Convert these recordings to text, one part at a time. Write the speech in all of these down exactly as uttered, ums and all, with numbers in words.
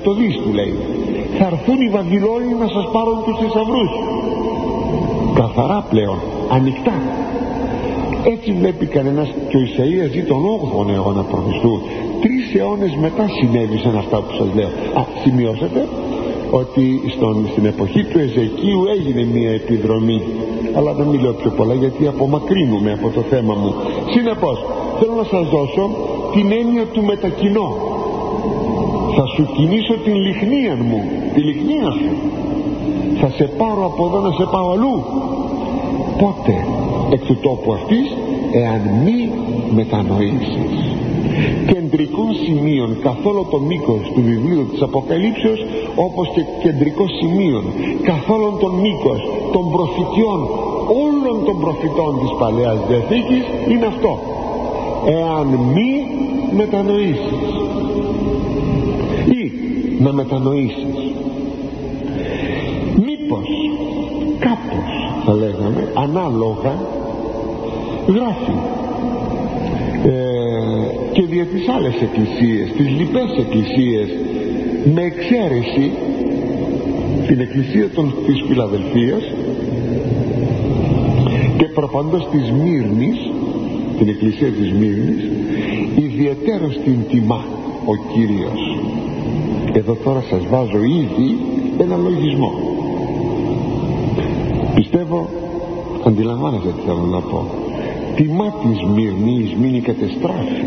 το δεις, του λέει, θα έρθουν οι Βαβυλώνιοι να σας πάρουν τους θησαυρούς. Καθαρά πλέον, ανοιχτά. Έτσι βλέπει κανένας, και ο Ισαΐας ζει τον όγδοο αιώνα π.Χ. Τρεις αιώνες μετά συνέβησαν αυτά που σας λέω. Α, σημειώσατε ότι στον, στην εποχή του Εζεκίου έγινε μια επιδρομή, αλλά δεν μιλώ πιο πολλά γιατί απομακρύνουμε από το θέμα μου. Συνεπώς θέλω να σας δώσω την έννοια του μετακινώ. Θα σου κινήσω την λιχνία μου, τη λιχνία σου. Θα σε πάρω από εδώ να σε πάω αλλού. Πότε? Εκ του τόπου αυτής, εάν μη μετανοήσεις. Κεντρικών σημείων καθ' όλο το μήκος του βιβλίου της Αποκαλύψεως, όπως και κεντρικών σημείων καθ' όλον τον μήκος των προφητιών όλων των προφητών της Παλαιάς Διαθήκης είναι αυτό: εάν μη μετανοήσεις. Ή να μετανοήσεις. Μήπως κάπως, θα λέγαμε, ανάλογα γράφει ε, και δια τις άλλες εκκλησίες, τις λοιπές εκκλησίες, με εξαίρεση την εκκλησία των, της Φιλαδελφίας και προπαντός της Μύρνης, την εκκλησία της Μύρνης, ιδιαιτέρως την τιμά ο Κύριος. Εδώ τώρα σας βάζω ήδη ένα λογισμό. Πιστεύω αντιλαμβάνεστε τι θέλω να πω. Τιμά της Μύρνης, μείνει κατεστράφη.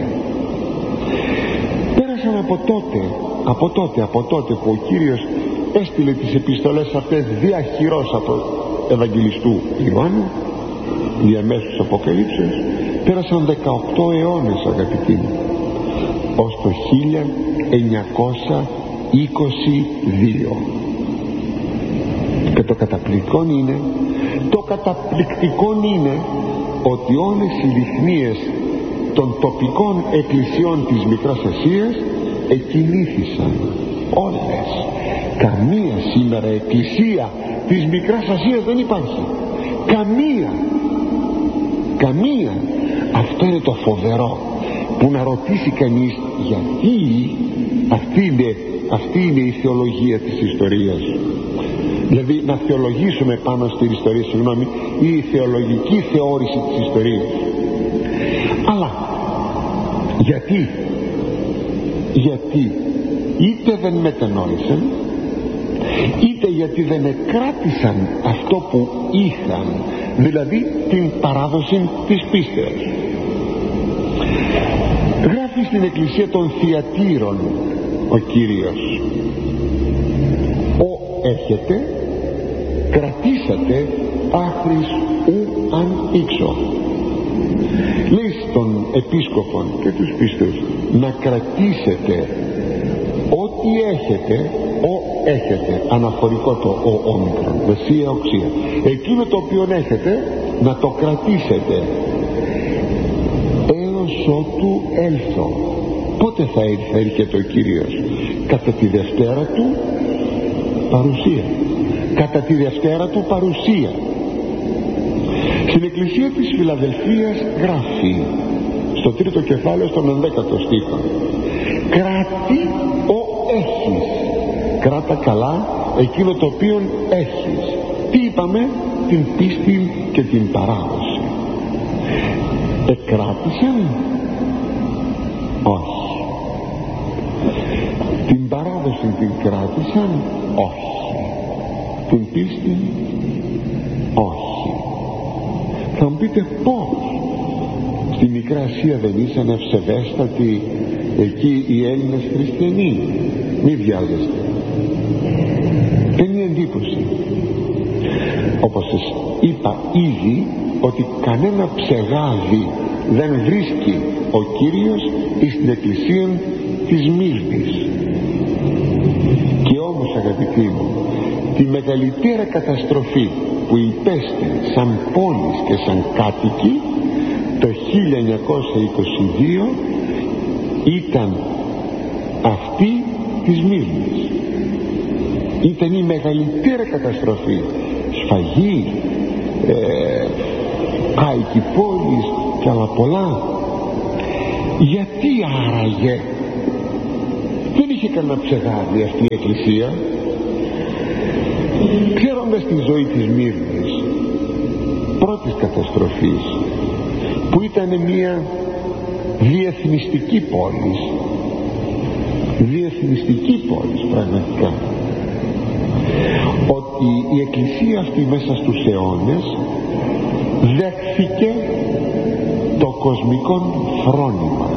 Πέρασαν από τότε, από τότε, από τότε που ο Κύριος έστειλε τις επιστολές αυτές διαχειρός από Ευαγγελιστού Ιωάννου, διαμέσους Αποκαλύψεως, πέρασαν δεκαοκτώ αιώνες, αγαπητοί μου, ως το χίλια εννιακόσια είκοσι δύο. Και το καταπληκτικό είναι, το καταπληκτικό είναι ότι όλες οι λιχνίες των τοπικών εκκλησιών της Μικράς Ασίας εκκινήθησαν. Όλες. Καμία σήμερα εκκλησία της Μικράς Ασίας δεν υπάρχει. Καμία. Καμία. Αυτό είναι το φοβερό, που να ρωτήσει κανείς γιατί. Αυτή είναι, αυτή είναι η θεολογία της ιστορίας. Δηλαδή να θεολογήσουμε πάνω στην ιστορία, συγγνώμη, ή η θεολογική θεώρηση της ιστορίας. Αλλά γιατί γιατί είτε δεν μετανόησαν, είτε γιατί δεν εκράτησαν αυτό που είχαν, δηλαδή την παράδοση της πίστεως. Γράφει στην εκκλησία των Θιατήρων ο Κύριος: «Ο έχετε, κρατήσατε άχρης ου αν ήξω». Λέει στον επίσκοπον και τους πίστους να κρατήσετε ό,τι έχετε, ο έχετε, αναφορικό το ο όμικρον, δεσία οξία, εκείνο το οποίο έχετε να το κρατήσετε έως ότου έλθω. Πότε θα ήρθε? Θα έρχεται ο Κύριος κατά τη Δευτέρα του παρουσία, κατά τη Δευτέρα του παρουσία. Στην εκκλησία της Φιλαδελφίας γράφει στο τρίτο κεφάλαιο, στον ενδέκατο στίχο: κράτη ο έχεις. Κράτα καλά εκείνο το οποίο έχεις. Τι είπαμε? Την πίστη και την παράδοση. Εκράτησαν? Όχι. Την παράδοση την κράτησαν? Όχι. Την πίστη? Όχι. Θα μου πείτε πώς? Στη Μικρά Ασία δεν ήσαν ευσεβέστατοι εκεί οι Έλληνες χριστιανοί? Μη βιάζεστε. Είναι εντύπωση. Όπως σας είπα ήδη, ότι κανένα ψεγάδι δεν βρίσκει ο Κύριος στην εκκλησία της Μύρνης. Και όμως, αγαπητοί μου, τη μεγαλύτερη καταστροφή που υπέστη σαν πόλης και σαν κάτοικοι το χίλια εννιακόσια είκοσι δύο ήταν αυτή της Μύρνης. Ήταν η μεγαλύτερη καταστροφή. Σφαγή, ε, κάικοι πόλης και άλλα πολλά. Γιατί άραγε? Δεν είχε κανένα ψεγάδι αυτή η εκκλησία. Ξέροντας τη ζωή της Μύρνης πρώτης καταστροφής, που ήταν μια διεθνιστική πόλη, διεθνιστική πόλη πραγματικά, ότι η εκκλησία αυτή μέσα στους αιώνες δέχθηκε το κοσμικό φρόνημα,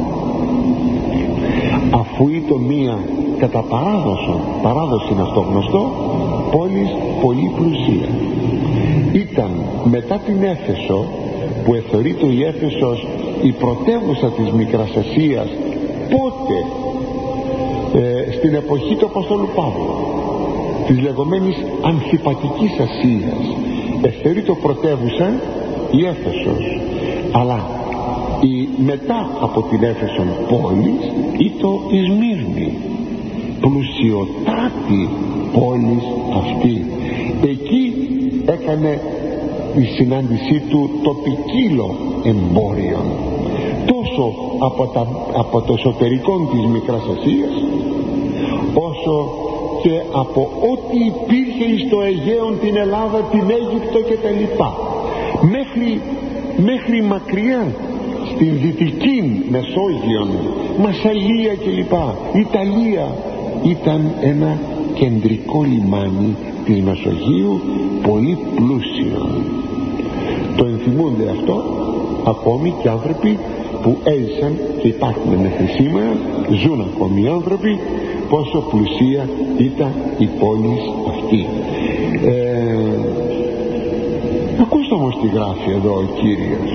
αφού ήταν μία κατά παράδοση, παράδοση είναι αυτό γνωστό, πόλης πολύ πλουσία. Ήταν μετά την Έφεσο, που εθωρείται η Έφεσος η πρωτεύουσα της Μικράς Ασίας, πότε ε, στην εποχή του Αποστόλου Παύλου, της λεγόμενης Ανθιπατικής Ασίας, εθωρείται πρωτεύουσα η Έφεσος, αλλά η μετά από την Έφεσον πόλη ήταν η Σμύρνη, πλουσιοτάτη πόλης αυτή. Εκεί έκανε η συνάντησή του το ποικίλο εμπόριο, τόσο από, τα, από το εσωτερικό της Μικράς Ασίας, όσο και από ό,τι υπήρχε στο Αιγαίο, την Ελλάδα, την Αίγυπτο και τα λοιπά, μέχρι, μέχρι μακριά στην δυτική Μεσόγειο, Μασσαλία και λοιπά, Ιταλία, ήταν ένα κεντρικό λιμάνι της Μεσογείου, πολύ πλούσιο. Το ενθυμούνται αυτό ακόμη και άνθρωποι που έζησαν και υπάρχουν μέχρι σήμερα, ζουν ακόμη άνθρωποι, πόσο πλουσία ήταν η πόλη αυτή. ε, ακούστε όμως τι γράφει εδώ ο Κύριος.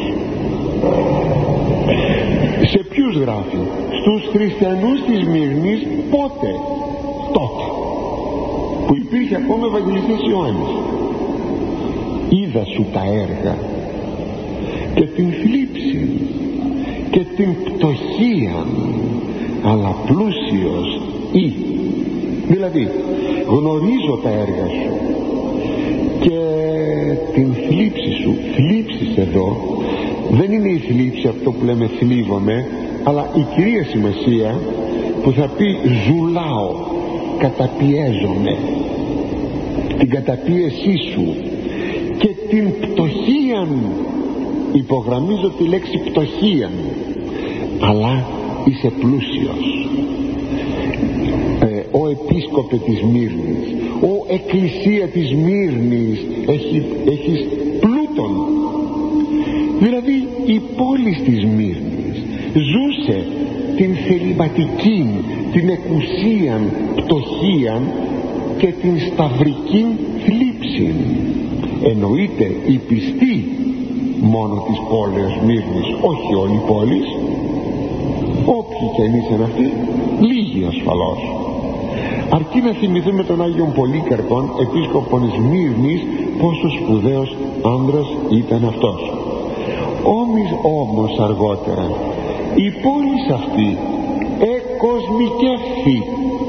Σε ποιους γράφει? Στους χριστιανούς της Μύρνης. Πότε? Τότε που υπήρχε ακόμα Ευαγγελιστής Ιωάννης. Είδα σου τα έργα και την θλίψη και την πτωχία, αλλά πλούσιος ή, δηλαδή γνωρίζω τα έργα σου και την θλίψη σου. Θλίψης εδώ δεν είναι η θλίψη αυτό που λέμε θλίβομαι, αλλά η κυρία σημασία που θα πει ζουλάω, καταπιέζομαι, την καταπίεσή σου, και την πτωχίαν, υπογραμμίζω τη λέξη πτωχίαν, αλλά είσαι πλούσιος. ε, ο επίσκοπε της Μύρνης, ο εκκλησία της Μύρνης, έχει, έχεις πλούτον. Δηλαδή η πόλη της Μύρνης ζούσε την θεληματική, την εκουσίαν πτωχίαν και την σταυρική θλίψη. Εννοείται η πιστή μόνο της πόλεως Μύρνης, όχι όλη η πόλη, όποιοι και αν ήσαν αυτοί, λίγοι ασφαλώς. Αρκεί να θυμηθούμε τον Άγιον Πολύκαρπον, επίσκοπον της Μύρνης, πόσο σπουδαίος άνδρας ήταν αυτός. Όμως, όμως αργότερα η πόλη αυτή εκοσμικεύθη,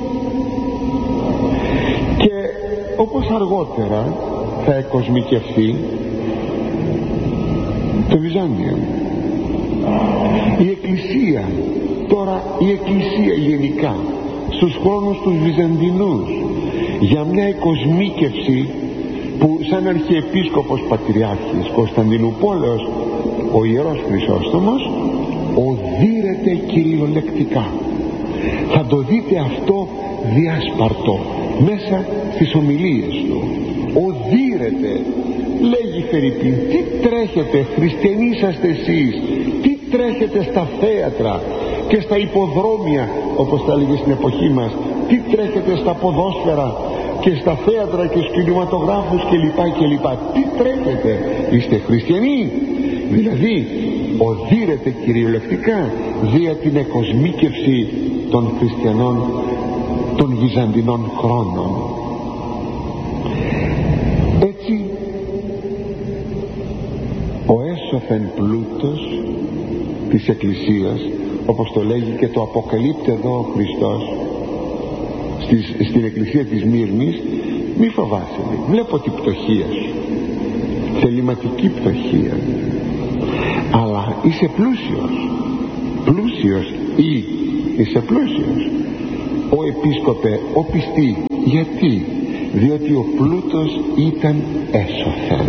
και όπως αργότερα θα εκοσμικευθεί το Βυζάντιο. Η Εκκλησία τώρα, η Εκκλησία γενικά στους χρόνους τους Βυζαντινούς, για μια εκοσμίκευση που σαν αρχιεπίσκοπος πατριάρχης Κωνσταντινούπολεως ο Ιερός Χρυσόστομος οδύρεται κυριολεκτικά. Θα το δείτε αυτό διάσπαρτο μέσα στις ομιλίες του. Οδύρεται, λέγει φερειπίν, τι τρέχετε, χριστιανοί είσαστε εσείς, τι τρέχετε στα θέατρα και στα υποδρόμια, όπως τα έλεγε στην εποχή μας, τι τρέχετε στα ποδόσφαιρα και στα θέατρα και στους κινηματογράφους και λοιπά και λοιπά, τι τρέχετε, είστε χριστιανοί? Δηλαδή οδύρεται κυριολεκτικά δια την εκοσμίκευση των χριστιανών των βυζαντινών χρόνων. Έτσι ο έσωθεν πλούτος της Εκκλησίας, όπως το λέγει και το αποκαλύπτει εδώ ο Χριστός στις, στην Εκκλησία της Μύρνης, μη φοβάσαι, βλέπω την πτωχία σου, θεληματική πτωχία, αλλά είσαι πλούσιος, πλούσιος ή είσαι πλούσιος. «Ο επίσκοπε, ο πιστή». Γιατί? Διότι ο πλούτος ήταν έσωθεν.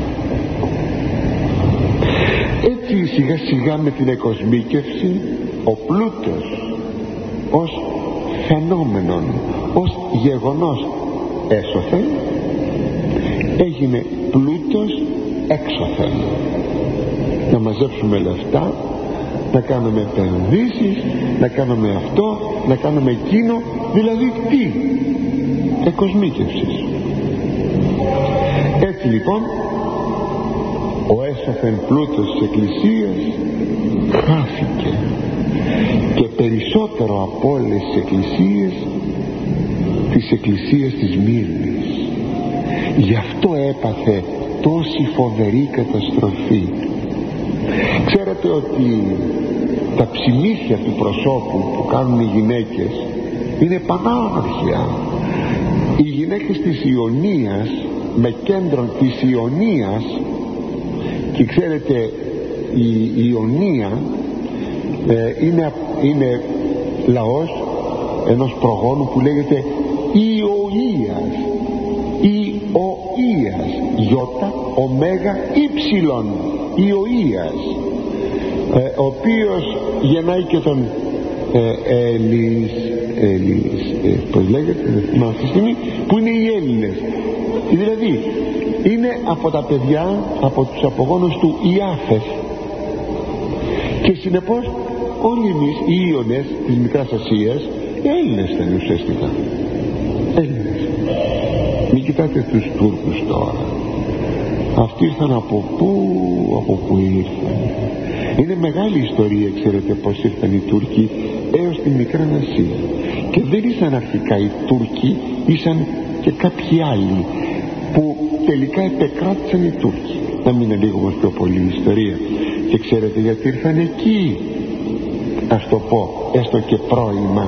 Έτσι σιγά σιγά με την εκοσμίκευση ο πλούτος ως φαινόμενον, ως γεγονός έσωθεν, έγινε πλούτος έξωθεν. Να μαζέψουμε λεφτά, να κάνουμε επενδύσεις, να κάνουμε αυτό, να κάνουμε εκείνο, δηλαδή τι? Εκοσμίκευσης. Έτσι λοιπόν ο έσωθεν πλούτος της Εκκλησίας χάθηκε, και περισσότερο από όλες τις εκκλησίες, της Εκκλησίας της Μύρνης. Γι' αυτό έπαθε τόση φοβερή καταστροφή. Ξέρετε ότι τα ψημίχια του προσώπου που κάνουν οι γυναίκες είναι πανάρχια. Οι γυναίκες της Ιωνίας, με κέντρο της Ιωνίας, και ξέρετε η Ιωνία ε, είναι, είναι λαός ενός προγόνου που λέγεται Ιωίας, Ιωίας, Ιώτα, Ωμέγα, Ήψιλον, Ιωίας, ε, ο οποίος γεννάει και τον ε, Έλλης, Έλλης ε, πώς λέγεται, μα αυτή τη στιγμή, που είναι οι Έλληνες. Δηλαδή είναι από τα παιδιά, από τους απογόνους του Ιάφεθ, και συνεπώς όλοι εμείς οι Ιωνες της Μικράς Ασίας Έλληνες ήταν ουσιαστικά. Έλληνες. Μην κοιτάτε τους Τούρκους τώρα, αυτοί ήρθαν από πού, από πού ήρθαν. Είναι μεγάλη ιστορία, ξέρετε πως ήρθαν οι Τούρκοι έως τη Μικρά Ασία. Και δεν ήσαν αρχικά οι Τούρκοι, ήσαν και κάποιοι άλλοι που τελικά επεκράτησαν οι Τούρκοι. Να μην ανοίγουμε πιο πολύ η ιστορία. Και ξέρετε γιατί ήρθαν εκεί? Ας το πω έστω και πρόημα.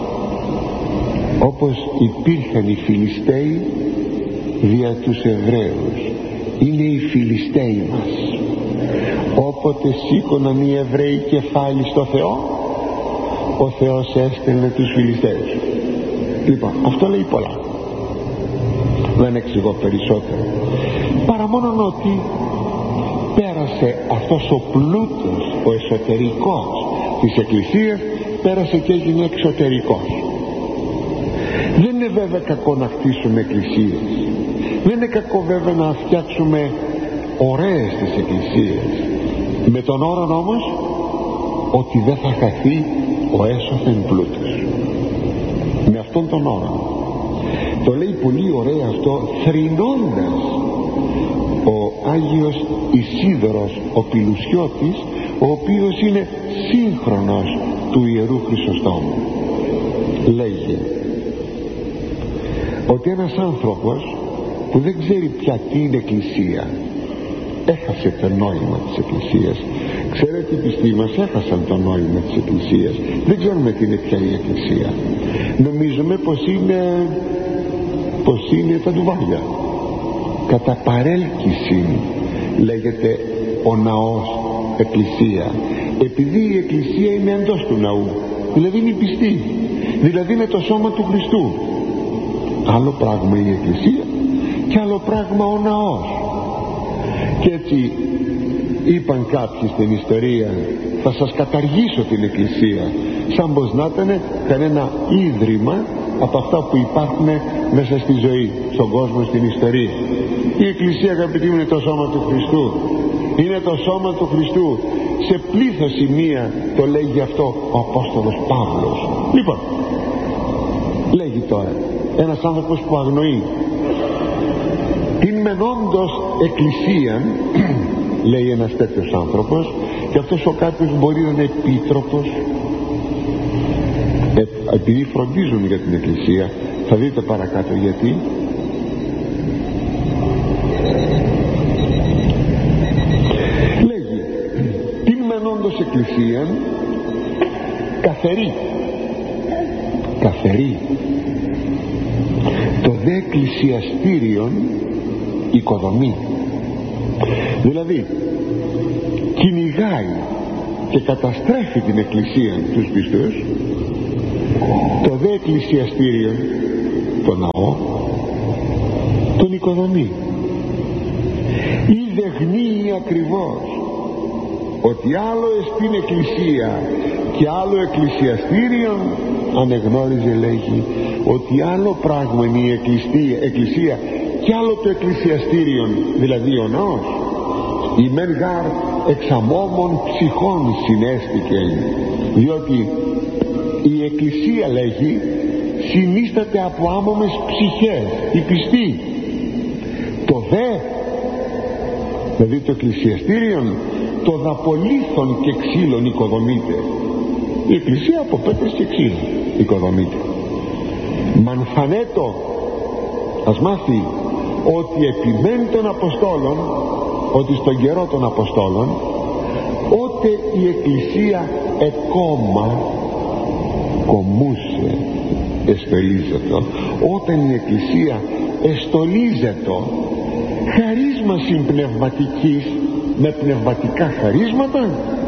Όπως υπήρχαν οι Φιλιστέοι δια τους Εβραίους, είναι οι Φιλιστέοι μας. Όποτε σήκωναν οι Εβραίοι κεφάλι στο Θεό, ο Θεός έστελνε τους Φιλιστέους. Λοιπόν, αυτό λέει πολλά, δεν εξηγώ περισσότερο, παρά μόνον ότι πέρασε αυτός ο πλούτος, ο εσωτερικός της Εκκλησίας, πέρασε και έγινε εξωτερικός. Δεν είναι βέβαια κακό να χτίσουμε εκκλησίες, δεν είναι κακό βέβαια να φτιάξουμε ωραίες τις εκκλησίες, με τον όρο όμως ότι δεν θα χαθεί ο έσωθεν πλούτος. Με αυτόν τον όρο το λέει πολύ ωραία αυτό, θρηνώντας ο Άγιος Ισίδωρος ο Πηλουσιώτης, ο οποίος είναι σύγχρονος του Ιερού Χρυσοστόμου. Λέγει ότι ένας άνθρωπος που δεν ξέρει πια τι είναι εκκλησία έχασε το νόημα της εκκλησίας. Ξέρετε, οι πιστοί μας έχασαν το νόημα της εκκλησίας. Δεν ξέρουμε τι είναι πια η εκκλησία. Νομίζουμε πως είναι πως είναι τα ντουβάρια. Κατά παρέλκυση λέγεται ο ναός εκκλησία, επειδή η εκκλησία είναι εντός του ναού, δηλαδή είναι η πιστή, δηλαδή είναι το σώμα του Χριστού. Άλλο πράγμα η εκκλησία και άλλο πράγμα ο ναός. Και έτσι είπαν κάποιοι στην ιστορία, θα σας καταργήσω την εκκλησία, σαν πως να ήταν κανένα ίδρυμα από αυτά που υπάρχουν μέσα στη ζωή, στον κόσμο, στην ιστορία. Η εκκλησία, αγαπητοί μου, είναι το σώμα του Χριστού, είναι το σώμα του Χριστού. Σε πλήθος σημεία το λέγει αυτό ο Απόστολος Παύλος. Λοιπόν, λέγει τώρα ένας άνθρωπος που αγνοεί την μεν όντως εκκλησίαν, λέει ένας τέτοιος άνθρωπος, και αυτός ο κάποιος μπορεί να είναι επίτροπος, ε, επειδή φροντίζουν για την εκκλησία. Θα δείτε παρακάτω γιατί. Λέγει την μεν όντως εκκλησίαν καθερή, καθερή το δε εκκλησιαστήριον οικοδομή, δηλαδή κυνηγάει και καταστρέφει την εκκλησία τους πιστούς Το δε εκκλησιαστήριο, το ναό, τον οικοδομεί. Είδε γνύει ακριβώς ότι άλλο εστίν εκκλησία και άλλο εκκλησιαστήριο, ανεγνώριζε, λέγει, ότι άλλο πράγμα είναι η εκκλησία, εκκλησία και άλλο το εκκλησιαστήριο, δηλαδή ο ναός. Η μεν γάρ εξαμόμων ψυχών συνέστηκε, διότι η εκκλησία, λέγει, συνίσταται από άμωμες ψυχές, η πιστή. Το δε, δηλαδή το εκκλησιαστήριο, το δαπολίθον και ξύλων οικοδομείται. Η εκκλησία από πέτρες και ξύλων οικοδομείται. Μαν φανέτο, ας μάθει, ότι επιμέν των Αποστόλων, ότι στον καιρό των Αποστόλων, ότε η εκκλησία εκόμα κομμούσε, εστολίζεται, όταν η εκκλησία εστολίζεται, χαρίσμαση πνευματικής με πνευματικά χαρίσματα,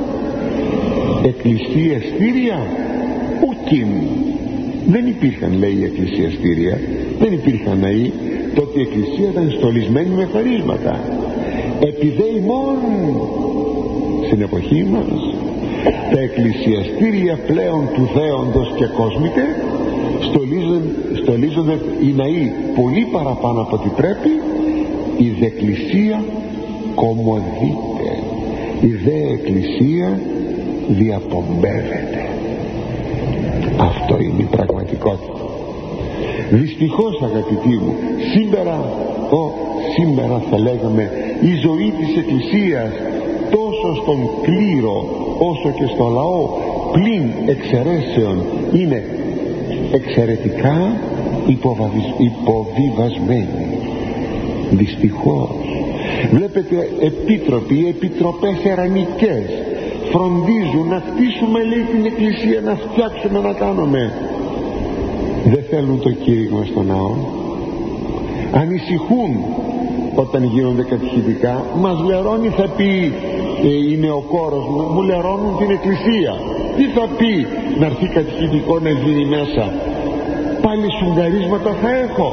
εκκλησιαστήρια ουκίν. Δεν υπήρχαν, λέει, εκκλησιαστήρια, δεν υπήρχαν ναοί. Τότε η εκκλησία ήταν στολισμένη με χαρίσματα. Επειδή ημών στην εποχή μας τα εκκλησιαστήρια πλέον του δέοντος και κόσμητε στολίζονται, στολίζονται οι ναοί πολύ παραπάνω από ό,τι πρέπει. Η δε εκκλησία κομμωδείται, η δε εκκλησία διαπομπεύεται. Αυτό είναι η πραγματικότητα. Δυστυχώς, αγαπητοί μου, σήμερα, ο, σήμερα θα λέγαμε, η ζωή της εκκλησίας τόσο στον κλήρο όσο και στο λαό, πλην εξαιρέσεων, είναι εξαιρετικά υποβιβασμένη. Δυστυχώς βλέπετε επίτροποι, επιτροπές ερανικές φροντίζουν να χτίσουμε, λέει, την εκκλησία, να φτιάξουμε, να κάνουμε. Δεν θέλουν το κήρυγμα στο ναό. Ανησυχούν όταν γίνονται κατηχητικά. Μας λερώνει, θα πει, ε, είναι ο κόρος μου, μου λερώνουν την εκκλησία. Τι θα πει να έρθει κατηχητικό να γίνει μέσα? Πάλι σουγκαρίσματα θα έχω.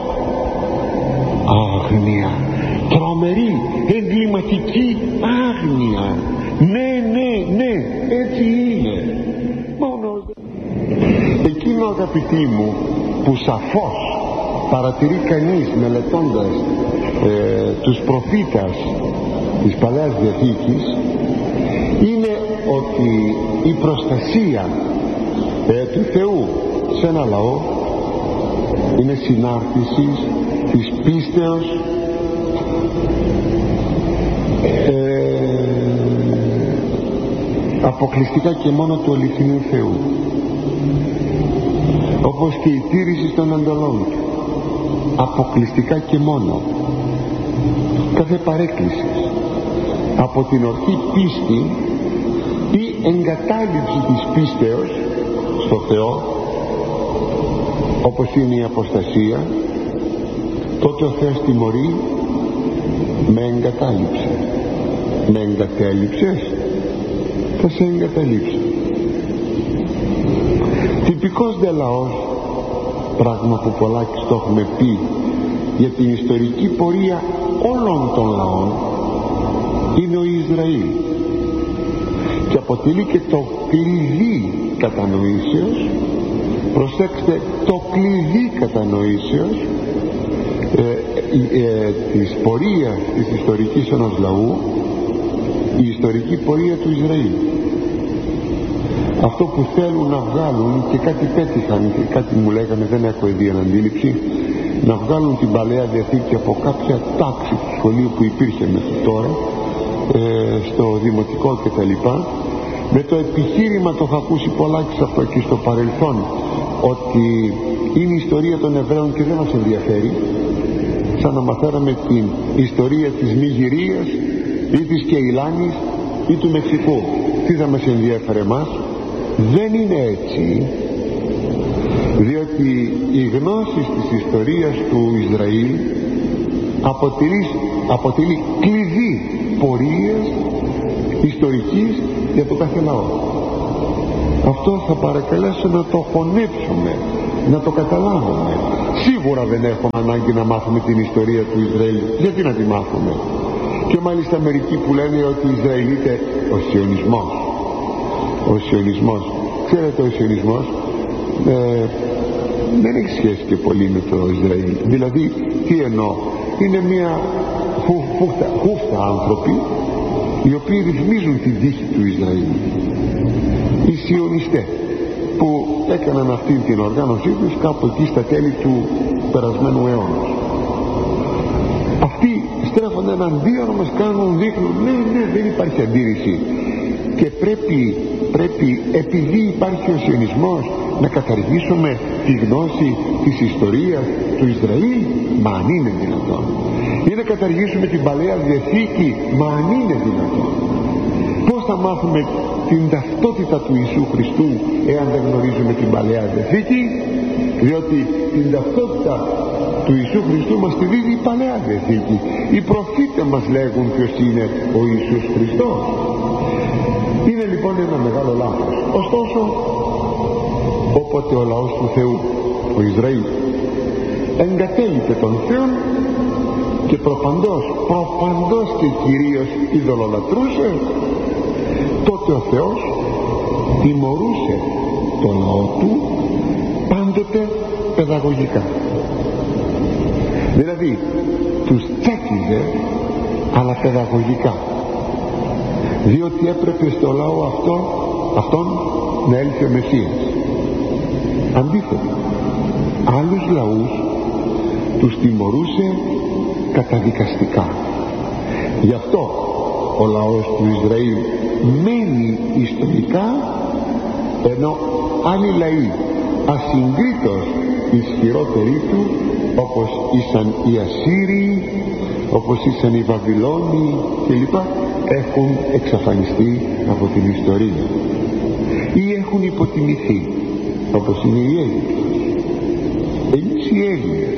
Άγνοια, τρομερή, εγκληματική άγνοια. Ναι, ναι, ναι, έτσι είναι. Μόνο εκείνο, αγαπητοί μου, που σαφώς παρατηρεί κανείς μελετώντας ε, τους προφήτας της Παλαιάς Διαθήκης, είναι ότι η προστασία ε, του Θεού σε ένα λαό είναι συνάρτηση της πίστεως ε, αποκλειστικά και μόνο του αληθινού Θεού, όπως και η τήρηση των εντολών του, αποκλειστικά και μόνο. Κάθε παρέκκληση από την ορθή πίστη ή εγκατάλειψη της πίστεως στο Θεό, όπως είναι η αποστασία, τότε ο Θεός τιμωρεί με εγκατάλειψη. Με εγκατέλειψες, θα σε εγκαταλείψω. Τυπικός δε λαός, πράγμα που πολλάκις το έχουμε πει για την ιστορική πορεία όλων των λαών, είναι ο Ισραήλ, και αποτελεί και το κλειδί κατανοήσεως. Προσέξτε, το κλειδί κατανοήσεως ε, ε, ε, της πορείας της ιστορικής ενός λαού, η ιστορική πορεία του Ισραήλ. Αυτό που θέλουν να βγάλουν, και κάτι πέτυχαν και κάτι μου λέγανε, δεν έχω ιδία αντίληψη, να βγάλουν την Παλαιά Διαθήκη από κάποια τάξη του σχολείου που υπήρχε μέχρι τώρα, ε, στο δημοτικό και τα λοιπά, με το επιχείρημα, το έχω ακούσει πολλάκις από εκεί στο παρελθόν, ότι είναι η ιστορία των Εβραίων και δεν μας ενδιαφέρει, σαν να μαθαίναμε την ιστορία της Νιγηρίας ή της Κεϊλάνης ή του Μεξικού. Τι θα μας ενδιαφέρει εμάς? Δεν είναι έτσι, διότι η γνώση της ιστορίας του Ισραήλ αποτελεί, αποτελεί κλειδί πορείας ιστορικής για το κάθε λαό. Αυτό θα παρακαλέσω να το χωνέψουμε, να το καταλάβουμε. Σίγουρα δεν έχουμε ανάγκη να μάθουμε την ιστορία του Ισραήλ. Γιατί να τη μάθουμε? Και μάλιστα μερικοί που λένε ότι οι Ισραηλίτες, ο σιωνισμός ο σιωνισμός ξέρετε, ο σιωνισμός ε, δεν έχει σχέση και πολύ με το Ισραήλ. Δηλαδή τι εννοώ? Είναι μια χου, χούφτα, χούφτα άνθρωποι οι οποίοι ρυθμίζουν τη τύχη του Ισραήλ, οι σιωνιστές που έκαναν αυτή την οργάνωσή τους κάπου εκεί στα τέλη του περασμένου αιώνα. Αυτοί στρέφονται εναντίον, μας κάνουν, δείχνουν ναι ναι δεν υπάρχει αντίρρηση, και πρέπει, πρέπει επειδή υπάρχει ο σιωνισμός να καταργήσουμε τη γνώση της ιστορίας του Ισραήλ? Μα αν είναι δυνατόν? Ή να καταργήσουμε την Παλαιά Διαθήκη? Μα αν είναι δυνατόν? Πώς θα μάθουμε την ταυτότητα του Ιησού Χριστού εάν δεν γνωρίζουμε την Παλαιά Διαθήκη? Διότι την ταυτότητα του Ιησού Χριστού μας τη δίδει η Παλαιά Διαθήκη. Οι προφήτες μας λέγουν ποιος είναι ο Ιησούς Χριστός. Είναι λοιπόν ένα μεγάλο λάθος. Ωστόσο, όποτε ο λαός του Θεού, ο Ισραήλ, εγκατέλειπε τον Θεό και προπαντός, προπαντός και κυρίως ειδωλολατρούσε, τότε ο Θεός τιμωρούσε το λαό του πάντοτε παιδαγωγικά. Δηλαδή τους τσάκιζε, αλλά παιδαγωγικά, διότι έπρεπε στο λαό αυτό, αυτόν να έλθει ο Μεσσίας. Αντίθετα, άλλους λαούς τους τιμωρούσε καταδικαστικά. Γι' αυτό ο λαός του Ισραήλ μένει ιστορικά, ενώ άλλοι λαοί ασυγκρίτως ισχυρότεροι του, όπως ήσαν οι Ασσύριοι, όπως ήσαν οι Βαβυλώνοι κλπ, έχουν εξαφανιστεί από την ιστορία ή έχουν υποτιμηθεί, όπως είναι οι Έλληνες. Εμείς οι Έλληνες,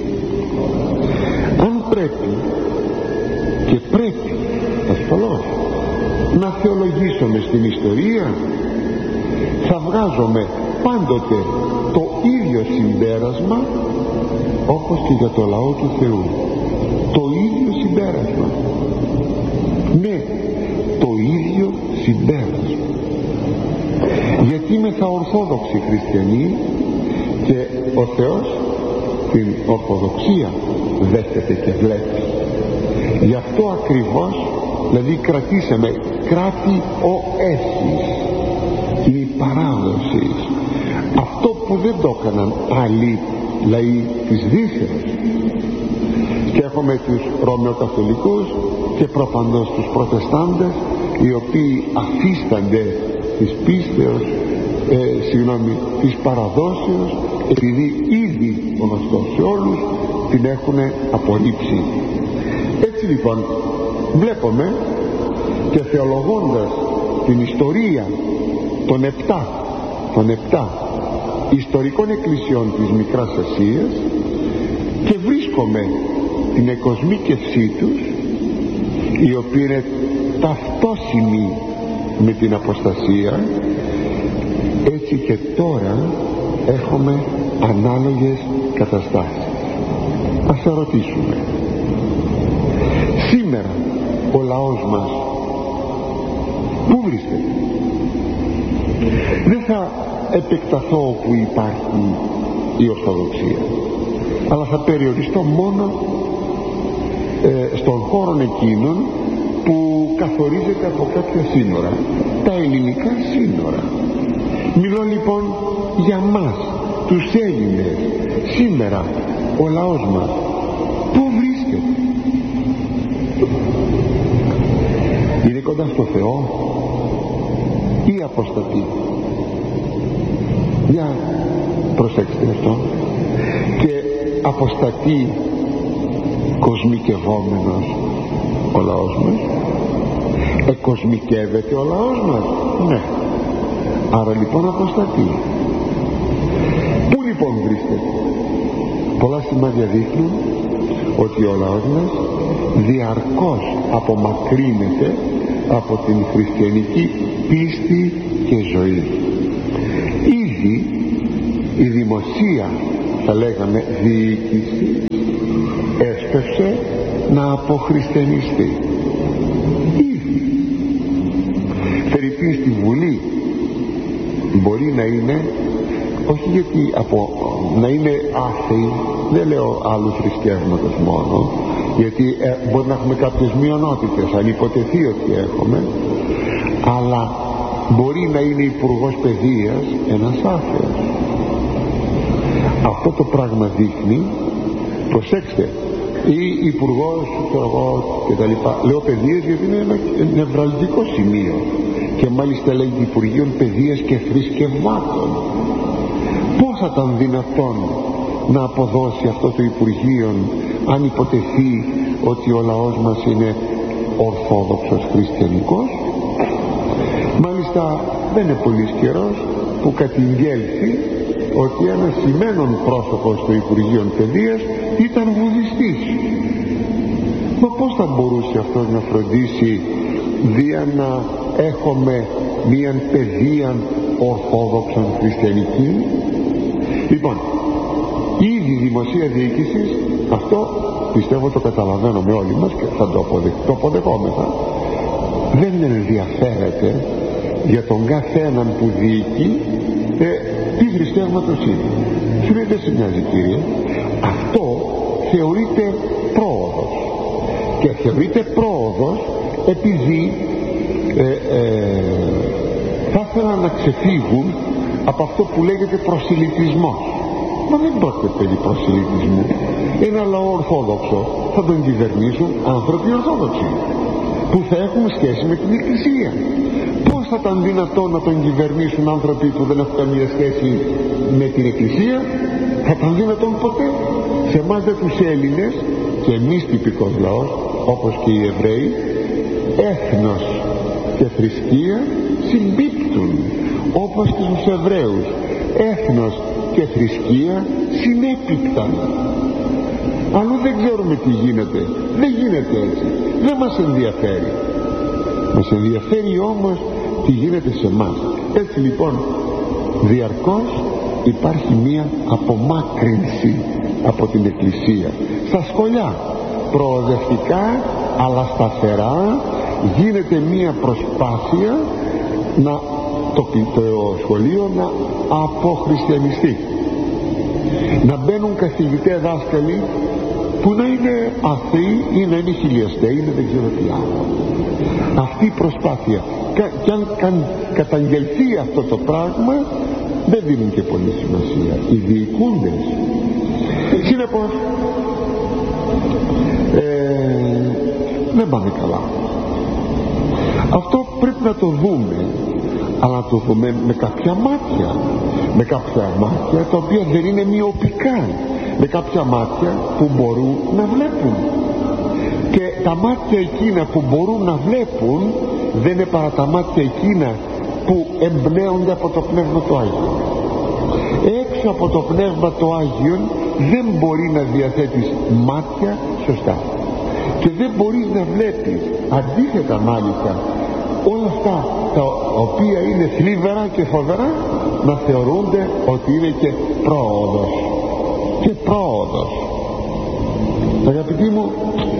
αν πρέπει, και πρέπει ασφαλώς, να θεολογήσουμε στην ιστορία, θα βγάζουμε πάντοτε το ίδιο συμπέρασμα όπως και για το λαό του Θεού. Το ίδιο συμπέρασμα. Ναι, το ίδιο συμπέρασμα. Γιατί είμαι θα ορθόδοξοι χριστιανοί και ο Θεός την ορθοδοξία δέχεται και βλέπει. Γι' αυτό ακριβώς, δηλαδή κρατήσαμε, κράτη ο έχεις, η παράδοση, αυτό που δεν το έκαναν άλλοι λαοί της Δύσεως. Και έχουμε τους Ρωμαιοκαθολικούς και προπαντός τους Προτεστάντες, οι οποίοι αφίστανται της πίστεως, ε, συγγνώμη, της παραδόσεως, επειδή ήδη γνωστό σε όλους την έχουν απορρίψει. Έτσι λοιπόν βλέπουμε, και θεολογώντας την ιστορία των επτά των επτά ιστορικών εκκλησιών της Μικράς Ασίας, και βρίσκομαι την εκοσμίκευσή τους, η οποία είναι ταυτόσιμη με την αποστασία, έτσι και τώρα έχουμε ανάλογες καταστάσεις. Ας θα ρωτήσουμε, σήμερα ο λαός μας πού βρίσκεται? Δεν θα επεκταθώ όπου υπάρχει η Ορθοδοξία, αλλά θα περιοριστώ μόνο ε, στον χώρο εκείνων που καθορίζεται από κάποια σύνορα, τα ελληνικά σύνορα. Μιλώ λοιπόν για μας, τους Έλληνες. Σήμερα ο λαός μας πού βρίσκεται? Είναι κοντά στο Θεό ή αποστατεί? Για προσέξτε αυτό. Και αποστατεί κοσμικευόμενος ο λαός μας? Εκοσμικεύεται ο λαός μας? Ναι. Άρα λοιπόν αποστατεί. Πού λοιπόν βρίσκεται? Πολλά σημάδια δείχνουν ότι ο λαός μας διαρκώς απομακρύνεται από την χριστιανική πίστη και ζωή. ήδη η δημοσία, θα λέγαμε, διοίκηση έσπευσε να αποχριστιανιστεί ήδη. Φερειπίν στη Βουλή μπορεί να είναι, όχι γιατί από, να είναι άθεοι, δεν λέω άλλου θρησκεύματος μόνο, γιατί ε, μπορεί να έχουμε κάποιες μειονότητες, αν υποτεθεί ότι έχουμε, αλλά μπορεί να είναι υπουργός παιδείας ένας άθεος. Αυτό το πράγμα δείχνει, προσέξτε, ή υπουργός και τα λοιπά, λέω παιδείας γιατί είναι ένα νευραλγικό σημείο, και μάλιστα λέγει Υπουργείων Παιδείας και Θρησκευμάτων. Πώς θα ήταν δυνατόν να αποδώσει αυτό το Υπουργείο αν υποτεθεί ότι ο λαός μας είναι ορθόδοξος χριστιανικός? Μάλιστα δεν είναι πολύ καιρός που κατηγγέλθη ότι ένας σημαίνον πρόσωπος στο Υπουργείο Παιδείας ήταν βουδιστής. Μα πώς θα μπορούσε αυτός να φροντίσει δια να έχουμε μίαν παιδεία ορθόδοξον χριστιανική? Λοιπόν, ήδη η δημοσία διοίκηση, αυτό πιστεύω το καταλαβαίνουμε όλοι μας και θα το, αποδε... το αποδεχόμεθα, δεν ενδιαφέρεται για τον καθέναν που διοικεί ε, τι θρησκεύματος είναι. Σου λέει δεν σε νοιάζει κύριε, αυτό θεωρείται πρόοδος, και θεωρείται πρόοδος επειδή ε, ε, θα ήθελαν να ξεφύγουν από αυτό που λέγεται προσιλητισμός. Μα δεν πρόκειται περί προσιλητισμού. Ένα λαό ορθόδοξο θα τον κυβερνήσουν άνθρωποι ορθόδοξοι που θα έχουν σχέση με την Εκκλησία. Πώς θα ήταν δυνατόν να τον κυβερνήσουν άνθρωποι που δεν έχουν καμία σχέση με την Εκκλησία? Θα ήταν δυνατόν ποτέ? Σε εμάς δε τους Έλληνες, και εμείς τυπικός λαός όπως και οι Εβραίοι, έθνος και θρησκεία συμπίπτουν, όπως και στους Εβραίους έθνος και θρησκεία συνέπιπταν. Αλλού δεν ξέρουμε τι γίνεται, δεν γίνεται έτσι, δεν μας ενδιαφέρει. Μας ενδιαφέρει όμως τι γίνεται σε εμάς. Έτσι λοιπόν διαρκώς υπάρχει μία απομάκρυνση από την Εκκλησία, στα σκολιά, προοδευτικά αλλά σταθερά γίνεται μία προσπάθεια να το, το σχολείο να αποχριστιανιστεί, να μπαίνουν καθηγητές δάσκαλοι που να είναι αθώοι ή να είναι χιλιαστέοι ή δεν ξέρω τι άλλο. Αυτή η προσπάθεια, και αν καν καταγγελθεί αυτό το πράγμα, δεν δίνουν και πολύ σημασία οι διοικούντες. Συνεπώς ε, δεν πάνε καλά. Αυτό πρέπει να το δούμε, αλλά να το δούμε με κάποια μάτια, με κάποια μάτια τα οποία δεν είναι μυοπικά, με κάποια μάτια που μπορούν να βλέπουν. Και τα μάτια εκείνα που μπορούν να βλέπουν δεν είναι παρά τα μάτια εκείνα που εμπνέονται από το Πνεύμα το Άγιο. Έξω από το Πνεύμα το Άγιο δεν μπορεί να διαθέτεις μάτια σωστά, και δεν μπορείς να βλέπεις, αντίθετα μάλιστα, όλα αυτά τα οποία είναι θλίβερα και φοβερά να θεωρούνται ότι είναι και πρόοδος, και πρόοδος. Αγαπητοί μου,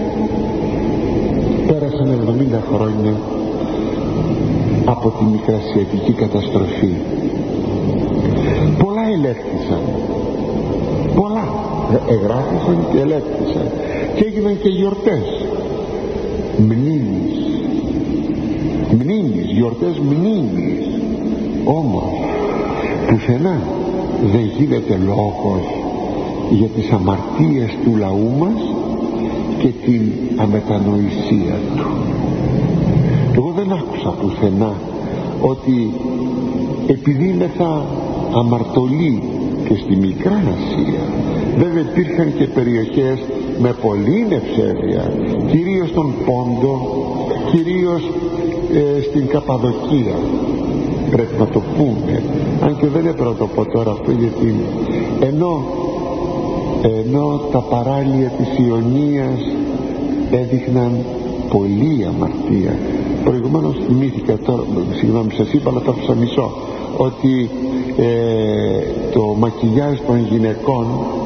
πέρασαν εβδομήντα χρόνια από τη μικρασιατική καταστροφή. Πολλά ελέγχθησαν, πολλά εγγράφησαν και ελέγχθησαν, και έγιναν και γιορτές μνήμης, μνήμης, γιορτές μνήμης. Όμως πουθενά δεν γίνεται λόγος για τις αμαρτίες του λαού μας και την αμετανοησία του. Εγώ δεν άκουσα πουθενά ότι επειδή είναι θα αμαρτωλοί και στη Μικρά Ασία, βέβαια υπήρχαν και περιοχές με πολλή ευσέβεια, κυρίως στον Πόντο, κυρίως ε, στην Καπαδοκία, πρέπει να το πούμε, αν και δεν έπρεπε να το πω τώρα αυτό, γιατί ενώ, ενώ τα παράλια της Ιωνίας έδειχναν πολλή αμαρτία. Προηγουμένως θυμήθηκα τώρα, συγγνώμη σας είπα, αλλά το άφησα μισό, ότι ε, το μακιγιάζ των γυναικών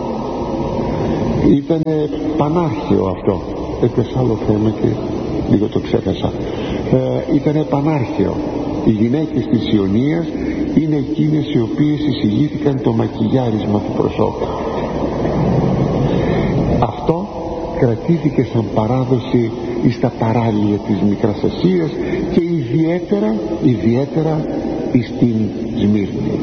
ήταν πανάρχαιο αυτό. Έπαιξε άλλο θέμα και λίγο το ξέχασα. ε, ήταν πανάρχαιο. Οι γυναίκες της Ιωνίας είναι εκείνες οι οποίες εισηγήθηκαν το μακιγιάρισμα του προσώπου. Αυτό κρατήθηκε σαν παράδοση στα παράλια της Μικράς Ασίας και ιδιαίτερα ιδιαίτερα στην Σμύρνη.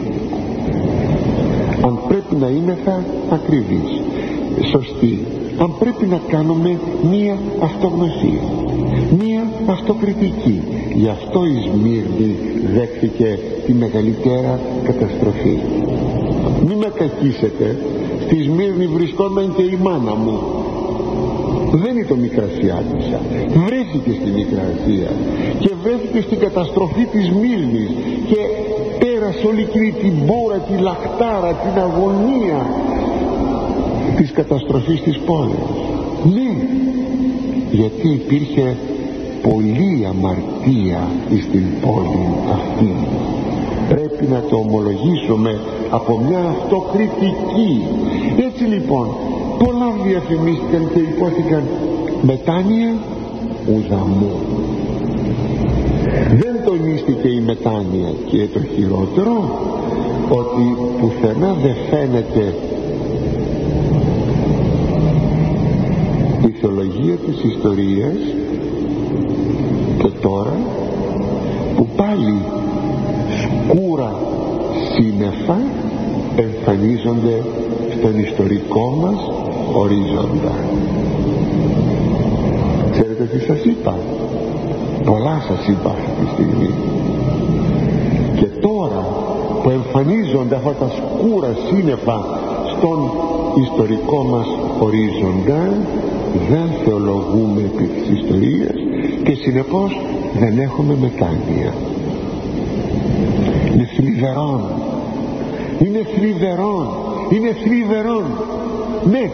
Αν πρέπει να είμεθα ακριβείς, σωστοί, αν πρέπει να κάνουμε μία αυτογνωσία, μία αυτοκριτική, γι' αυτό η Σμύρνη δέχθηκε τη μεγαλύτερα καταστροφή. Μη με κακίσετε, στη Σμύρνη βρισκόταν και η μάνα μου. Δεν είναι το Μικρασιάτισσα, βρέθηκε στη Μικρά Ασία και βρέθηκε στην καταστροφή της Σμύρνης και πέρασε όλη εκείνη την μπόρα, τη λαχτάρα, την αγωνία της καταστροφής της πόλης. Ναι, γιατί υπήρχε πολλή αμαρτία στην πόλη αυτή. Πρέπει να το ομολογήσουμε από μια αυτοκριτική. Έτσι λοιπόν πολλά διαφημίστηκαν και υπόθηκαν μετάνοια ουδαμού. Δεν τονίστηκε η μετάνοια και το χειρότερο ότι πουθενά δεν φαίνεται η θεολογία της ιστορίας και τώρα που πάλι σκούρα σύννεφα εμφανίζονται στον ιστορικό μας ορίζοντα. Ξέρετε τι σας είπα? Πολλά σας είπα αυτή τη στιγμή. Και τώρα που εμφανίζονται αυτά τα σκούρα σύννεφα στον ιστορικό μας ορίζοντα, δεν θεολογούμε επί της ιστορίας και συνεπώς δεν έχουμε μετάνοια. Είναι θλιβερόν, είναι θλιβερόν, είναι θλιβερόν. Ναι,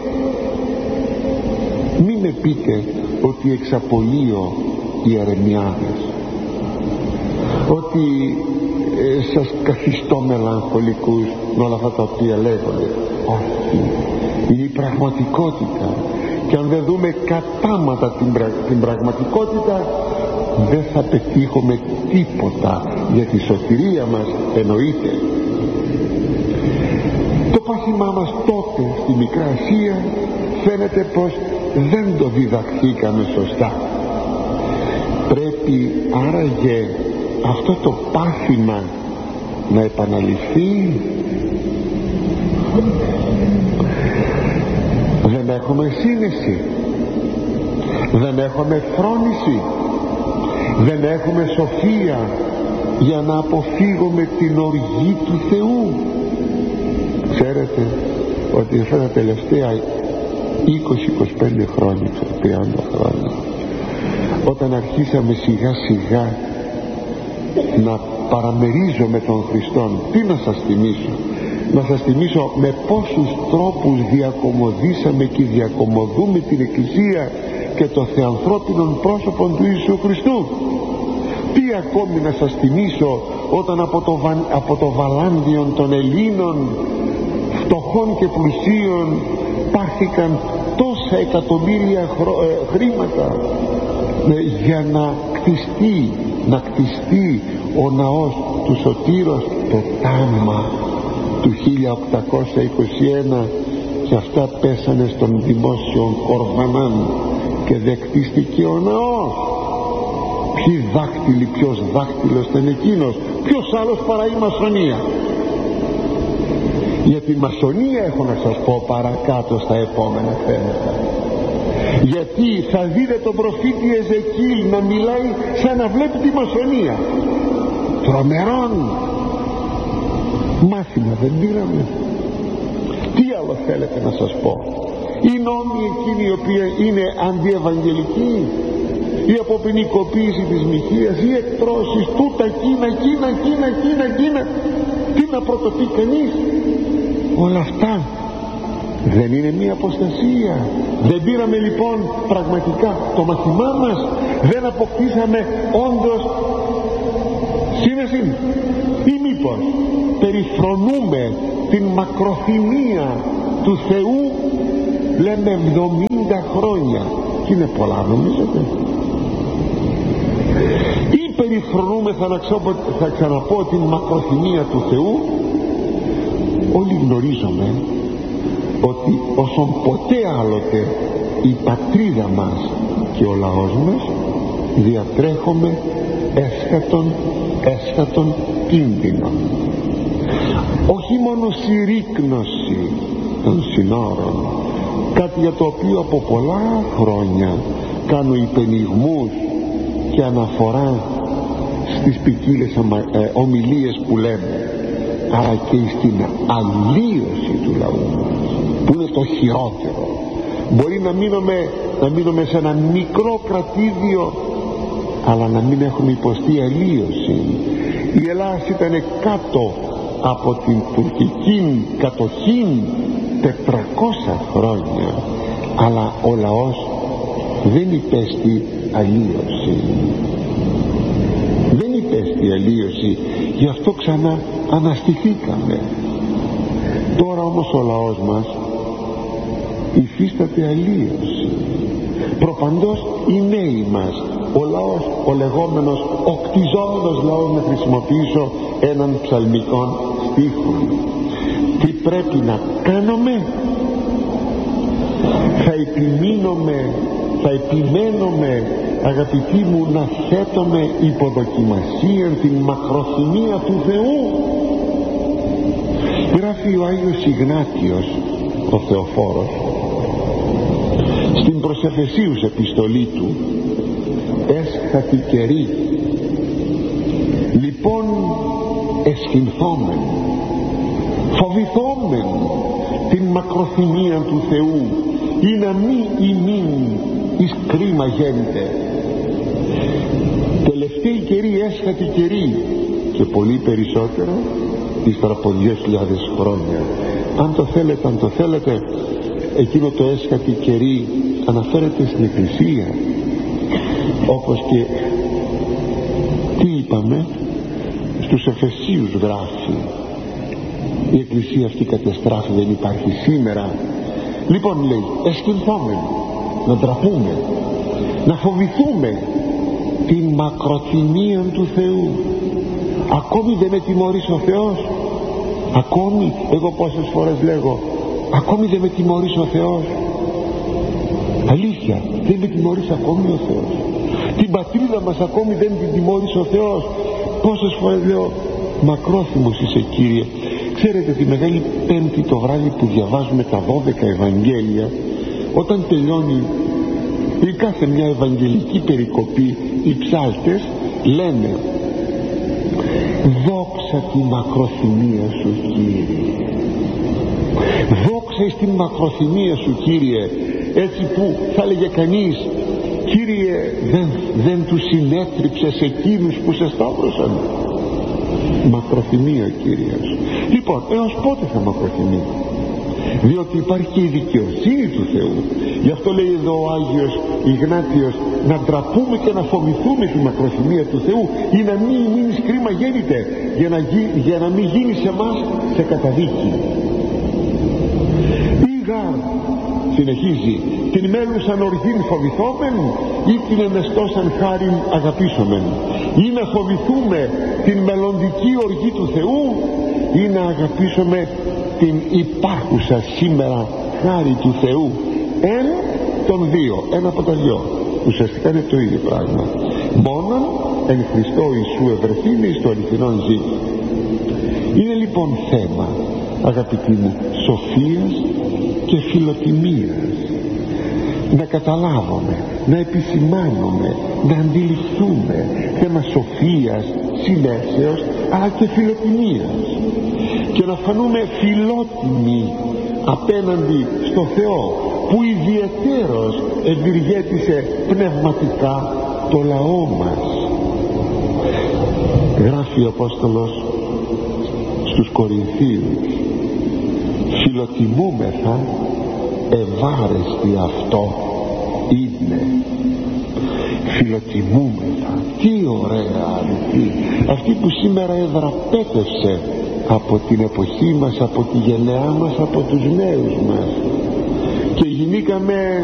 μη με πείτε ότι εξαπολύω οι αρεμιάδες, ότι ε, σας καθιστώ μελαγχολικούς με όλα αυτά τα οποία λέγονται. Όχι, είναι η πραγματικότητα και αν δεν δούμε κατάματα την, πρα... την πραγματικότητα δεν θα πετύχουμε τίποτα για τη σωτηρία μας. Εννοείται το πάθημά μας τότε στη Μικρά Ασία φαίνεται πως δεν το διδαχθήκαμε σωστά. Πρέπει άραγε αυτό το πάθημα να επαναληφθεί. Δεν έχουμε σύνεση, δεν έχουμε φρόνηση, δεν έχουμε σοφία για να αποφύγουμε την οργή του Θεού. Ξέρετε ότι αυτά τα τελευταία είκοσι με είκοσι πέντε χρόνια, τριάντα χρόνια, όταν αρχίσαμε σιγά σιγά να παραμερίζουμε τον Χριστόν, τι να σας θυμίσω? Να σας θυμίσω με πόσους τρόπους διακομωδήσαμε και διακομωδούμε την Εκκλησία και το θεανθρώπινον πρόσωπο του Ιησού Χριστού. Τι ακόμη να σας θυμίσω όταν από το, βα... από το βαλάνδιον των Ελλήνων φτωχών και πλουσίων πάρθηκαν τόσα εκατομμύρια χρ... ε, χρήματα ε, για να κτιστεί να κτιστεί ο ναός του Σωτήρος, το τάμμα του χίλια οκτακόσια είκοσι ένα, και αυτά πέσανε στον δημόσιο κορβανάν και δεκτίστηκε ο ναός. Ποιοι δάχτυλοι, ποιος δάχτυλος ήταν εκείνος? Ποιος άλλος παρά η μασονία? Για τη μασονία έχω να σας πω παρακάτω στα επόμενα θέματα, γιατί θα δείτε τον προφήτη Εζεκίλ να μιλάει σαν να βλέπει τη μασονία. Τρομερόν μάθημα δεν πήραμε. Τι άλλο θέλετε να σας πω? Οι νόμοι εκείνοι οι οποίοι είναι αντιευαγγελικοί, η αποποινικοποίηση της μοιχείας, οι εκτρώσεις, τούτα κίνα, κίνα, κίνα, κίνα, κίνα, τι να πρωτοπεί κανείς? Όλα αυτά δεν είναι μία αποστασία? Δεν πήραμε λοιπόν πραγματικά το μαθημά μας? Δεν αποκτήσαμε όντως σύνεση? Ή μη μήπως περιφρονούμε την μακροθυμία του Θεού? Λέμε εβδομήντα χρόνια, και είναι πολλά, νομίζετε? Ή περιφρονούμε, θα, θα ξαναπώ, την μακροθυμία του Θεού? Όλοι γνωρίζουμε ότι όσον ποτέ άλλοτε η πατρίδα μας και ο λαός μας διατρέχουμε έσχατον έσχατον κίνδυνο, όχι μόνο συρρίκνωση των συνόρων, κάτι για το οποίο από πολλά χρόνια κάνω υπενιγμούς και αναφορά στις ποικίλες ε, ομιλίες που λέμε, αλλά και στην αλλίωση του λαού μας, που είναι το χειρότερο. Μπορεί να μείνουμε, να μείνουμε σε ένα μικρό κρατήδιο, αλλά να μην έχουμε υποστεί αλλίωση. Η Ελλάδα ήταν κάτω από την τουρκική κατοχή τετρακόσια χρόνια, αλλά ο λαός δεν υπέστη αλλίωση, δεν υπέστη αλλίωση, γι' αυτό ξανά αναστηθήκαμε. Τώρα όμως ο λαός μας υφίσταται αλλίωση. Προπαντός οι νέοι μας, ο λαός, ο λεγόμενος ο κτιζόμενος λαός, να χρησιμοποιήσω έναν ψαλμικό στίχο. Τι πρέπει να κάνουμε? Θα επιμείνουμε, θα επιμένουμε, αγαπητοί μου, να θέτουμε υποδοκιμασία την μακροθυμία του Θεού. Γράφει ο Άγιος Ιγνάτιος ο Θεοφόρος στην προς Εφεσίους επιστολή του, έσχατη καιρή, λοιπόν εσχυνθόμεν, φοβηθόμεν την μακροθυμία του Θεού, ή να μη ημίν εις κρίμα γέντε. Τελευταίοι καιροί, έσχατη καιρή, και πολύ περισσότερο ύστερα από δύο χιλιάδες χρόνια. Αν το θέλετε, αν το θέλετε, εκείνο το έσχατη καιρή αναφέρεται στην Εκκλησία, όπως και τι είπαμε, στους Εφεσίους γράφει. Η Εκκλησία αυτή κατεστράφει, δεν υπάρχει σήμερα. Λοιπόν, λέει, εσχυνθόμεν, να ντραπούμε, να φοβηθούμε την μακροθυμία του Θεού. Ακόμη δεν με τιμωρείς ο Θεός? Ακόμη, εγώ πόσες φορές λέγω, ακόμη δεν με τιμωρείς ο Θεός? Αλήθεια, δεν με τιμωρείς ακόμη ο Θεός? Την πατρίδα μας ακόμη δεν την τιμωρείς ο Θεός? Πόσες φορές λέω, μακρόθυμος είσαι, Κύριε. Ξέρετε, τη Μεγάλη Πέμπτη το βράδυ που διαβάζουμε τα δώδεκα Ευαγγέλια, όταν τελειώνει η κάθε μια ευαγγελική περικοπή, οι ψάλτες λένε, δόξα τη μακροθυμία σου, Κύριε, δόξα εις την μακροθυμία σου, Κύριε. Έτσι που θα έλεγε κανείς, Κύριε, δεν, δεν τους συνέτριψες εκείνους που σε σταύρωσαν? Μακροθυμία, Κύριος. Λοιπόν, έως πότε θα μακροθυμεί? Διότι υπάρχει και η δικαιοσύνη του Θεού. Γι' αυτό λέει εδώ ο Άγιος Ιγνάτιος, να ντραπούμε και να φοβηθούμε τη μακροθυμία του Θεού, ή να μην μείνει κρίμα γέννηται, για να, γι, για να μην γίνει σε εμάς σε καταδίκη. Ήγα, συνεχίζει, την μέλουσαν οργήν φοβηθόμεν, ή την ενεστώσαν χάριν αγαπήσομεν? Ή να φοβηθούμε την μελλοντική οργή του Θεού, ή να αγαπήσουμε την υπάρχουσα σήμερα χάρη του Θεού? Εν των δύο, ένα από τα δυο, ουσιαστικά είναι το ίδιο πράγμα. Μόνον εν Χριστώ Ιησού ευρεθήνει στο αληθινόν ζήτημα. Είναι λοιπόν θέμα, αγαπητοί μου, σοφίας και φιλοτιμίας. Να καταλάβουμε, να επισημάνουμε, να αντιληφθούμε, θέμα σοφίας, συνέσεως, αλλά και φιλοτιμίας, και να φανούμε φιλότιμοι απέναντι στο Θεό, που ιδιαιτέρως ευηργέτησε πνευματικά το λαό μας. Γράφει ο Απόστολος στους Κορινθίους, φιλοτιμούμεθα ευάρεστη αυτό είναι. Φιλοτιμούμεθα. Τι ωραία αρετή αυτή που σήμερα εδραπέτευσε από την εποχή μας, από τη γενεά μας, από τους νέους μας, και γινήκαμε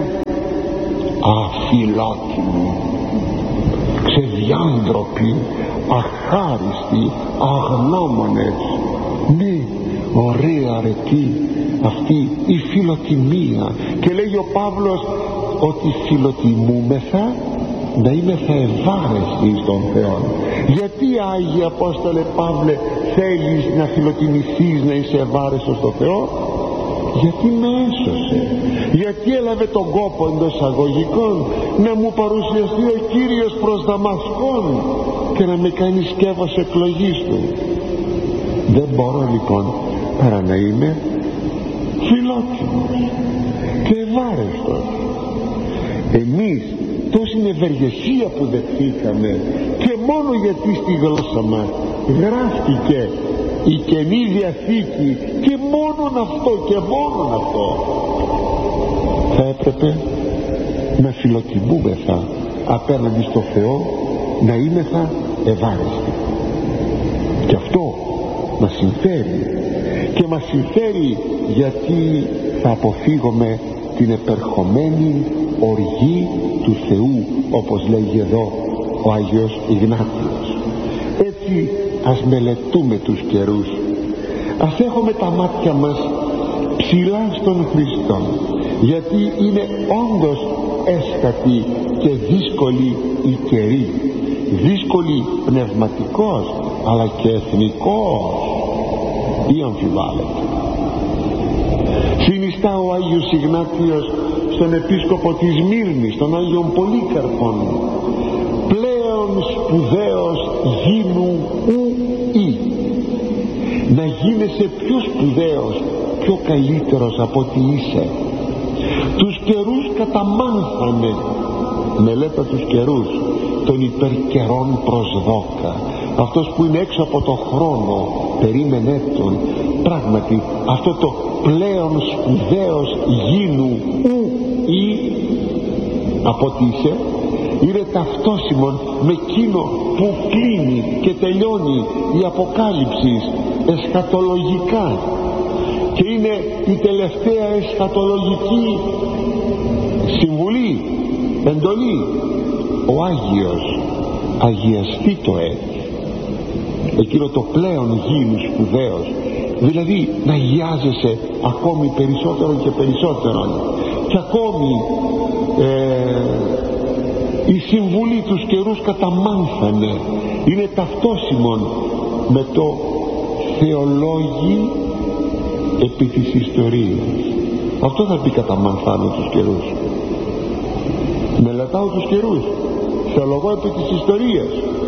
αφιλότιμοι, ξεδιάντροποι, αχάριστοι, αγνώμονες. Ναι, ωραία αρετή αυτή η φιλοτιμία. Και λέγει ο Παύλος ότι φιλοτιμούμεθα να είμεθα ευάρεστοι στον Θεό. Γιατί, Άγιε Απόστολε Παύλε, θέλεις να φιλοτιμηθείς, να είσαι ευάρεστος στον Θεό? Γιατί με έσωσε, γιατί έλαβε τον κόπο εντός αγωγικών να μου παρουσιαστεί ο Κύριος προς Δαμασκόν και να με κάνει σκεύος εκλογής του. Δεν μπορώ λοιπόν παρά να είμαι φιλότιμος και ευάρεστος. Εμείς τόση ευεργεσία που δεχθήκαμε, και μόνο γιατί στη γλώσσα μας γράφτηκε η Καινή Διαθήκη, και μόνον αυτό και μόνον αυτό, θα έπρεπε να φιλοτιμούμεθα απέναντι στο Θεό, να είμεθα ευάρεστοι. Και αυτό μας συμφέρει, και μας συμφέρει γιατί θα αποφύγουμε την επερχομένη οργή του Θεού, όπως λέγει εδώ ο Άγιος Ιγνάτιος. Έτσι ας μελετούμε τους καιρούς, ας έχουμε τα μάτια μας ψηλά στον Χριστό, γιατί είναι όντως έσκατη και δύσκολη η καιρή, δύσκολη πνευματικός αλλά και εθνικός, ή αμφιβάλλεται. Συνιστά ο Άγιος Ιγνάτιος στον επίσκοπο της Μύρνης, τον Άγιον Πολύκαρπον, πλέον σπουδαίος γίνου ου ή, να γίνεσαι πιο σπουδαίος, πιο καλύτερος από ό,τι είσαι. Τους καιρούς καταμάνθανε, μελέτα τους καιρούς, των υπερκαιρών προσδόκα. Αυτός που είναι έξω από το χρόνο, περίμενε τον. Πράγματι αυτό το πλέον σπουδαίος γίνου ου ή από ό,τι είσαι, είναι ταυτόσιμον με εκείνο που κλείνει και τελειώνει η Αποκάλυψη εσχατολογικά, και είναι η τελευταία εσχατολογική συμβουλή, εντολή. Ο Άγιος αγιαστεί το έτη, εκείνο το πλέον γίνου σπουδαίος, δηλαδή να αγιάζεσαι ακόμη περισσότερο και περισσότερο. Και ακόμη ε, η συμβουλή τους καιρούς καταμάνθανε, είναι ταυτόσιμον με το θεολόγοι επί της ιστορίας. Αυτό θα πει καταμανθάνω τους καιρούς. Μελετάω τους καιρούς, θεολογώ επί της ιστορίας,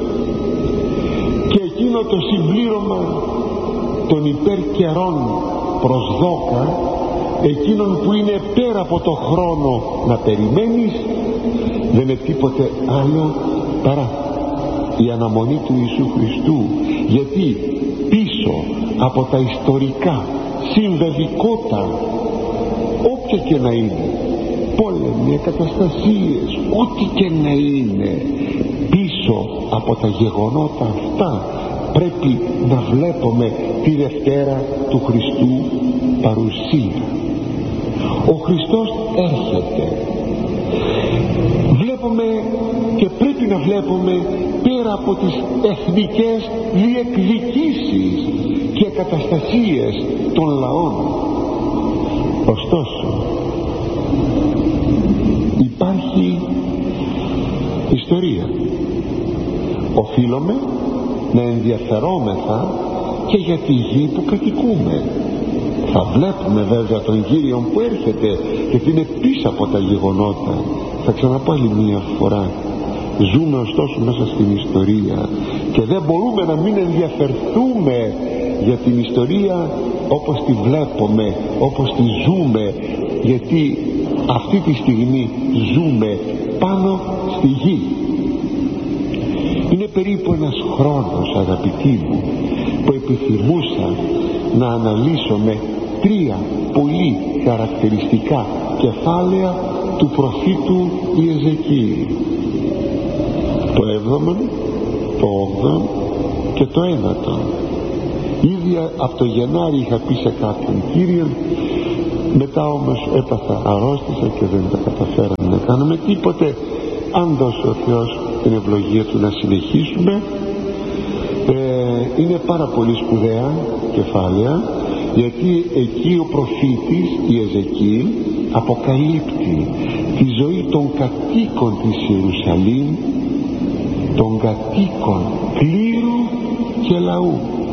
και εκείνο το συμπλήρωμα των υπερκαιρών προσδόκα, εκείνον που είναι πέρα από το χρόνο να περιμένεις, δεν είναι τίποτε άλλο παρά η αναμονή του Ιησού Χριστού. Γιατί πίσω από τα ιστορικά συμβεβικότα, όποια και να είναι, πόλεμοι, καταστασίες, ό,τι και να είναι, πίσω από τα γεγονότα αυτά πρέπει να βλέπουμε τη Δευτέρα του Χριστού παρουσία. Ο Χριστός έρχεται. Βλέπουμε και πρέπει να βλέπουμε πέρα από τις εθνικές διεκδικήσεις και καταστασίες των λαών. Ωστόσο υπάρχει ιστορία. Οφείλουμε να ενδιαφερόμεθα και για τη γη που κατοικούμε. Θα βλέπουμε βέβαια τον Κύριο που έρχεται, γιατί είναι πίσω από τα γεγονότα. Θα ξαναπώ άλλη μία φορά, ζούμε ωστόσο μέσα στην ιστορία και δεν μπορούμε να μην ενδιαφερθούμε για την ιστορία όπως τη βλέπουμε, όπως τη ζούμε, γιατί αυτή τη στιγμή ζούμε πάνω στη γη. Είναι περίπου ένας χρόνος, αγαπητοί μου, που επιθυμούσα να αναλύσουμε τρία πολύ χαρακτηριστικά κεφάλαια του προφήτου Ιεζεκίηλ, το έβδομο, το όγδοο και το ένατο. Ήδη από το Γενάρη είχα πει σε κάποιον Κύριον, μετά όμως έπαθα, αρρώστησα και δεν τα καταφέραμε να κάνουμε τίποτε. Αν δώσει ο Θεός την ευλογία του να συνεχίσουμε, ε, είναι πάρα πολύ σπουδαία κεφάλαια, γιατί εκεί ο προφήτης Ιεζεκίηλ αποκαλύπτει τη ζωή των κατοίκων της Ιερουσαλήμ, των κατοίκων κλήρου και λαού.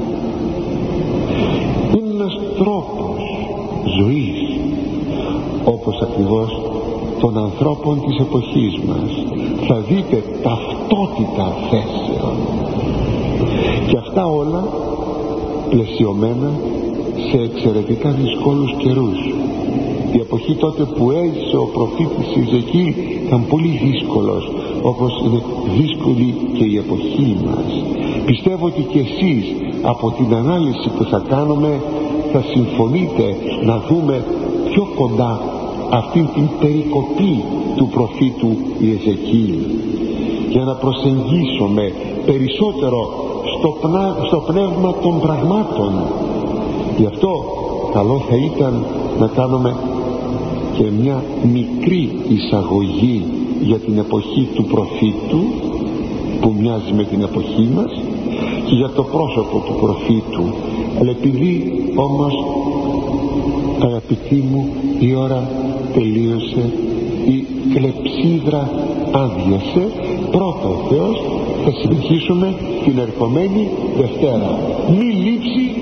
Είναι ένας τρόπος ζωής, όπως ακριβώς των ανθρώπων της εποχής μας. Θα δείτε ταυτότητα θέσεων, και αυτά όλα πλαισιωμένα σε εξαιρετικά δυσκόλους καιρούς. Η εποχή τότε που έζησε ο προφήτης Ιεζεκίηλ ήταν πολύ δύσκολος, όπως είναι δύσκολη και η εποχή μας. Πιστεύω ότι και εσείς από την ανάλυση που θα κάνουμε θα συμφωνείτε να δούμε πιο κοντά αυτήν την περικοπή του προφήτου Ιεζεκίηλ, για να προσεγγίσουμε περισσότερο στο, πνα... στο πνεύμα των πραγμάτων. Γι' αυτό καλό θα ήταν να κάνουμε και μια μικρή εισαγωγή για την εποχή του προφήτου, που μοιάζει με την εποχή μας, και για το πρόσωπο του προφήτου. Αλλά επειδή όμως, αγαπητοί μου, η ώρα τελείωσε, η κλεψίδρα άδειασε, πρώτα ο Θεός θα συνεχίσουμε την ερχομένη Δευτέρα. Μη λείψει